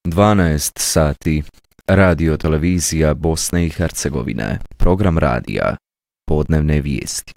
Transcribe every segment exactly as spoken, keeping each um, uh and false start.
dvanaest sati. Radio televizija Bosne i Hercegovine. Program radija. Podnevne vijesti.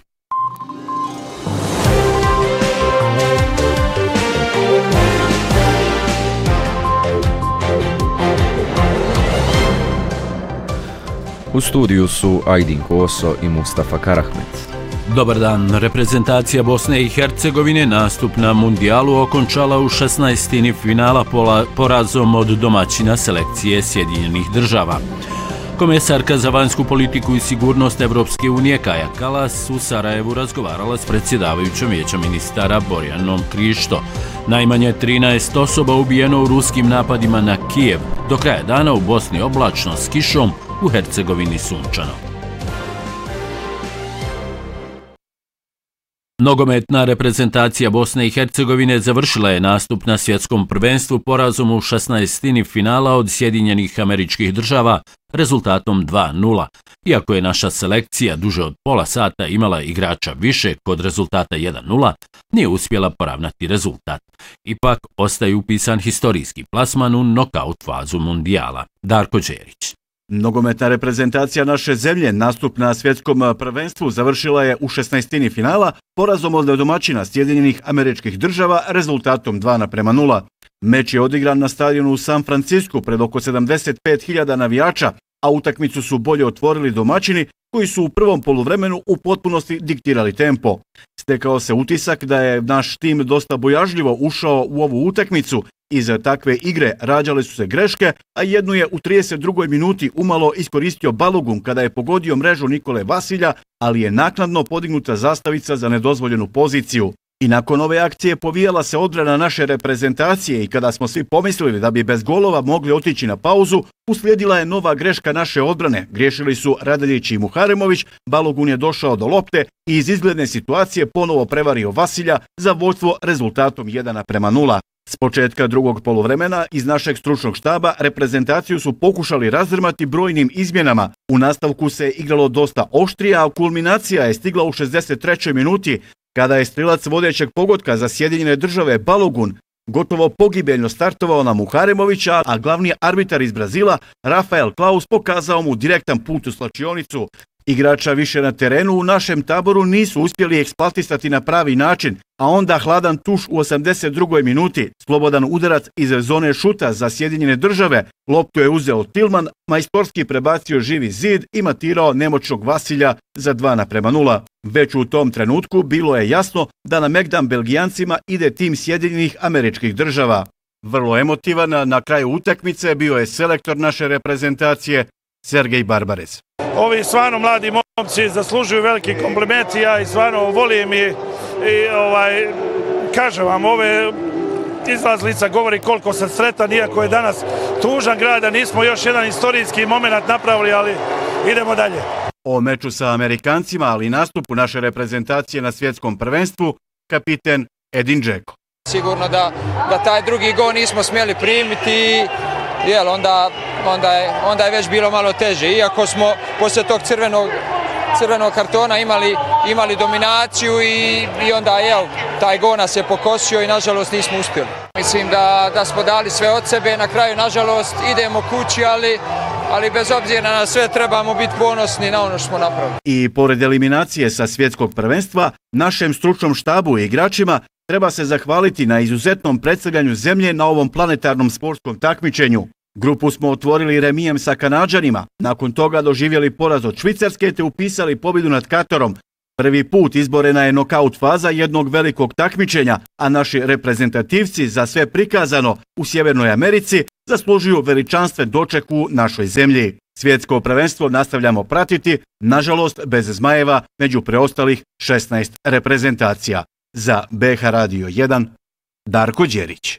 U studiju su Ajdin Koso i Mustafa Karahmet. Dobar dan. Reprezentacija Bosne i Hercegovine nastup na mundijalu okončala u šesnaestini finala porazom od domaćina selekcije Sjedinjenih država. Komesarka za vanjsku politiku i sigurnost Evropske unije Kaja Kalas u Sarajevu razgovarala s predsjedavajućom vijeća ministara Borjanom Krišto. Najmanje trinaest osoba ubijeno u ruskim napadima na Kijev. Do kraja dana u Bosni oblačno s kišom, u Hercegovini sunčano. Nogometna reprezentacija Bosne i Hercegovine završila je nastup na svjetskom prvenstvu porazom u šesnaestini finala od Sjedinjenih Američkih Država rezultatom dva nula. Iako je naša selekcija duže od pola sata imala igrača više kod rezultata jedan nula, nije uspjela poravnati rezultat. Ipak ostaje upisan historijski plasman u nokaut fazu mundijala. Darko Đerić. Nogometna reprezentacija naše zemlje nastup na svjetskom prvenstvu završila je u šesnaestini finala porazom od domaćina Sjedinjenih Američkih Država rezultatom dva naprema nula. Meč je odigran na stadionu u San Francisku pred oko sedamdeset pet hiljada navijača, a utakmicu su bolje otvorili domaćini koji su u prvom poluvremenu u potpunosti diktirali tempo. Stekao se utisak da je naš tim dosta bojažljivo ušao u ovu utakmicu. Iz takve igre rađale su se greške, a jednu je u trideset drugoj minuti umalo iskoristio Balogun kada je pogodio mrežu Nikole Vasilja, ali je naknadno podignuta zastavica za nedozvoljenu poziciju. I nakon ove akcije povijala se odbrana naše reprezentacije i kada smo svi pomislili da bi bez golova mogli otići na pauzu, uslijedila je nova greška naše odbrane. Griješili su Radeljić i Muharemović, Balogun je došao do lopte i iz izgledne situacije ponovo prevario Vasilja za vodstvo rezultatom jedan naprema nula. S početka drugog poluvremena iz našeg stručnog štaba reprezentaciju su pokušali razdrmati brojnim izmjenama. U nastavku se igralo dosta oštrije, a kulminacija je stigla u šezdeset trećoj minuti kada je strilac vodećeg pogotka za Sjedinjene Države Balogun gotovo pogibeljno startovao na Muharemovića, a glavni arbitar iz Brazila Rafael Klaus pokazao mu direktan put u slačionicu. Igrača više na terenu u našem taboru nisu uspjeli eksploatisati na pravi način, a onda hladan tuš u osamdeset drugoj minuti, slobodan udarac iz zone šuta za Sjedinjene Države, loptu je uzeo Tilman, majstorski prebacio živi zid i matirao nemoćnog Vasilja za dva naprema nula. Već u tom trenutku bilo je jasno da na Megdan Belgijancima ide tim Sjedinjenih Američkih Država. Vrlo emotivan na kraju utakmice bio je selektor naše reprezentacije Sergej Barbarez. Ovi stvarno mladi momci zaslužuju veliki kompliment, ja i stvarno volim i, i ovaj, kažem vam, ove izlazlica govori koliko sam sretan, iako je danas tužan grad, da nismo još jedan istorijski moment napravili, ali idemo dalje. O meču sa Amerikancima, ali i nastupu naše reprezentacije na svjetskom prvenstvu, kapiten Edin Džeko. Sigurno da, da taj drugi gol nismo smjeli primiti, jel, onda, onda, je, onda je već bilo malo teže. Iako smo poslije tog crvenog, crvenog kartona imali, imali dominaciju i, i onda jel, taj gol nas je pokosio i nažalost nismo uspjeli. Mislim da, da smo dali sve od sebe, na kraju nažalost idemo kući, ali, ali bez obzira na sve trebamo biti ponosni na ono što smo napravili. I pored eliminacije sa svjetskog prvenstva, našem stručnom štabu i igračima treba se zahvaliti na izuzetnom predstavljanju zemlje na ovom planetarnom sportskom takmičenju. Grupu smo otvorili remijem sa Kanađanima, nakon toga doživjeli poraz od Švicarske te upisali pobjedu nad Katarom. Prvi put izborena je nokaut faza jednog velikog takmičenja, a naši reprezentativci za sve prikazano u Sjevernoj Americi zaslužuju veličanstven doček u našoj zemlji. Svjetsko prvenstvo nastavljamo pratiti, nažalost bez Zmajeva među preostalih šesnaest reprezentacija. Za B H Radio jedan, Darko Đerić.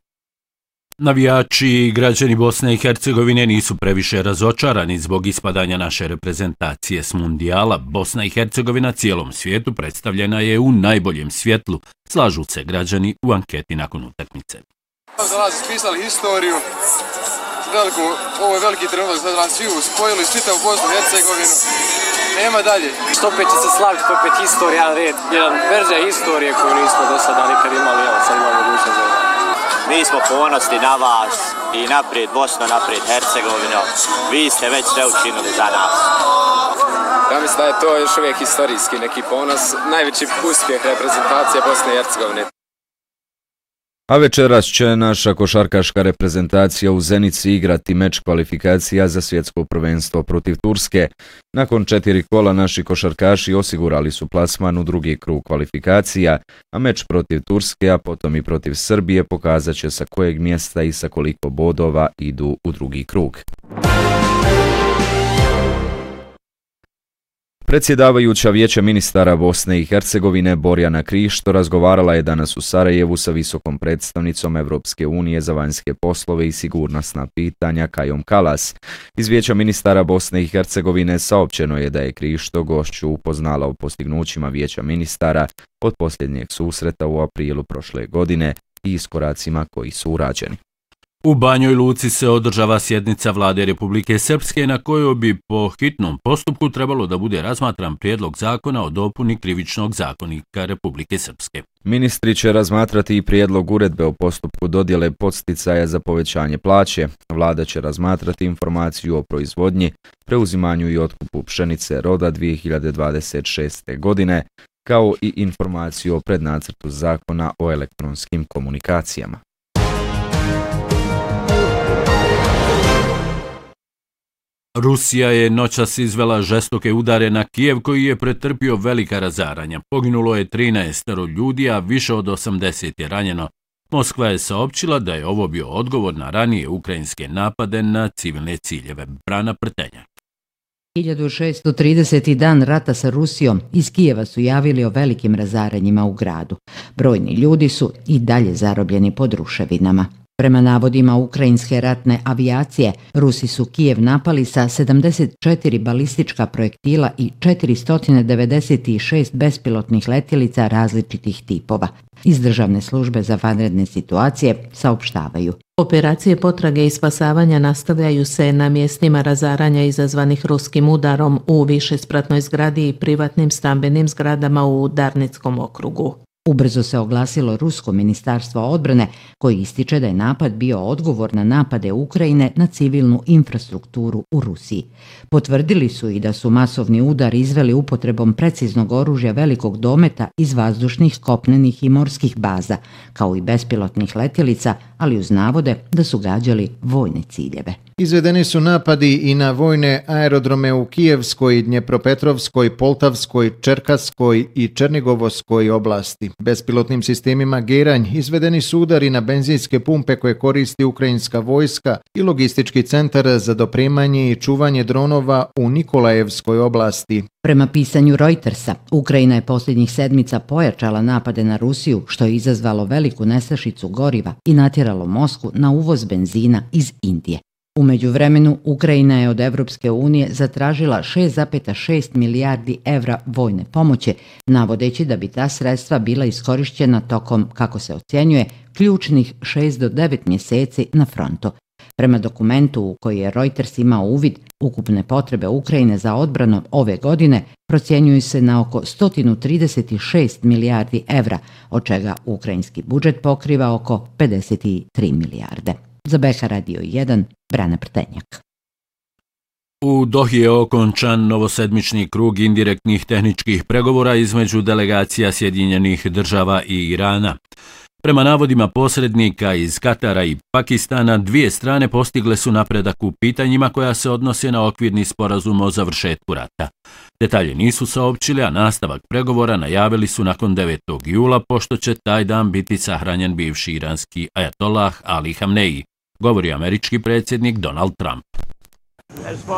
Navijači i građani Bosne i Hercegovine nisu previše razočarani zbog ispadanja naše reprezentacije s mundijala. Bosna i Hercegovina cijelom svijetu predstavljena je u najboljem svjetlu, slažu se građani u anketi nakon utakmice. Dolazi, spisali historiju, veliku, ovo je veliki trenutak za nas svi spojili, čitav Bosnu i Hercegovinu, nema dalje. Što opet će se slaviti, opet historija, jedan red, jedan verzija historije koju nismo do sada nikad imali, evo sad imamo mogućnost za Mi smo ponosni na vas i naprijed Bosno, naprijed Hercegovino. Vi ste već sve učinili za nas. Ja mislim da je to još uvijek historijski neki ponos, najveći uspjeh reprezentacije Bosne i Hercegovine. A večeras će naša košarkaška reprezentacija u Zenici igrati meč kvalifikacija za svjetsko prvenstvo protiv Turske. Nakon četiri kola naši košarkaši osigurali su plasman u drugi krug kvalifikacija, a meč protiv Turske, a potom i protiv Srbije pokazat će sa kojeg mjesta i sa koliko bodova idu u drugi krug. Predsjedavajuća Vijeća ministara Bosne i Hercegovine Borjana Krišto razgovarala je danas u Sarajevu sa visokom predstavnicom Evropske unije za vanjske poslove i sigurnosna pitanja Kajom Kalas. Iz Vijeća ministara Bosne i Hercegovine saopćeno je da je Krišto gošću upoznala o postignućima Vijeća ministara od posljednjeg susreta u aprilu prošle godine i iskoracima koji su urađeni. U Banjoj Luci se održava sjednica Vlade Republike Srpske na kojoj bi po hitnom postupku trebalo da bude razmatran prijedlog zakona o dopuni Krivičnog zakonika Republike Srpske. Ministri će razmatrati i prijedlog uredbe o postupku dodjele podsticaja za povećanje plaće. Vlada će razmatrati informaciju o proizvodnji, preuzimanju i otkupu pšenice roda dvije hiljade dvadeset šeste. godine, kao i informaciju o prednacrtu zakona o elektronskim komunikacijama. Rusija je noćas izvela žestoke udare na Kijev koji je pretrpio velika razaranja. Poginulo je trinaest ljudi, a više od osamdeset je ranjeno. Moskva je saopćila da je ovo bio odgovor na ranije ukrajinske napade na civilne ciljeve. Brana Prtenjak. hiljadu šesto trideseti dan rata sa Rusijom iz Kijeva su javili o velikim razaranjima u gradu. Brojni ljudi su i dalje zarobljeni pod ruševinama. Prema navodima ukrajinske ratne avijacije, Rusi su Kijev napali sa sedamdeset četiri balistička projektila i četiristo devedeset šest bespilotnih letjelica različitih tipova. Iz Državne službe za vanredne situacije saopštavaju. Operacije potrage i spasavanja nastavljaju se na mjestima razaranja izazvanih ruskim udarom u višespratnoj zgradi i privatnim stambenim zgradama u Darnickom okrugu. Ubrzo se oglasilo Rusko ministarstvo odbrane koji ističe da je napad bio odgovor na napade Ukrajine na civilnu infrastrukturu u Rusiji. Potvrdili su i da su masovni udar izveli upotrebom preciznog oružja velikog dometa iz vazdušnih, kopnenih i morskih baza, kao i bespilotnih letjelica, ali uz navode da su gađali vojne ciljeve. Izvedeni su napadi i na vojne aerodrome u Kijevskoj, Dnjepropetrovskoj, Poltavskoj, Čerkaskoj i Černigovskoj oblasti. Bespilotnim sistemima Geranj izvedeni su udari na benzinske pumpe koje koristi ukrajinska vojska i logistički centar za dopremanje i čuvanje dronova u Nikolajevskoj oblasti. Prema pisanju Reutersa, Ukrajina je posljednjih sedmica pojačala napade na Rusiju, što je izazvalo veliku nestašicu goriva i natjeralo Moskvu na uvoz benzina iz Indije. U međuvremenu, Ukrajina je od Evropske unije zatražila šest zarez šest milijardi evra vojne pomoći, navodeći da bi ta sredstva bila iskorišćena tokom, kako se ocjenjuje, ključnih šest do devet mjeseci na frontu. Prema dokumentu u koji je Reuters imao uvid, ukupne potrebe Ukrajine za odbranu ove godine procjenjuju se na oko sto trideset šest milijardi evra, od čega ukrajinski budžet pokriva oko pedeset tri milijarde. Za B H Radio jedan, Brana Prtenjak. U Dohi je okončan novosedmični krug indirektnih tehničkih pregovora između delegacija Sjedinjenih država i Irana. Prema navodima posrednika iz Katara i Pakistana, dvije strane postigle su napredak u pitanjima koja se odnose na okvirni sporazum o završetku rata. Detalje nisu saopćili, a nastavak pregovora najavili su nakon devetog jula, pošto će taj dan biti sahranjen bivši iranski ajatollah Ali Hamneji, govori američki predsjednik Donald Trump.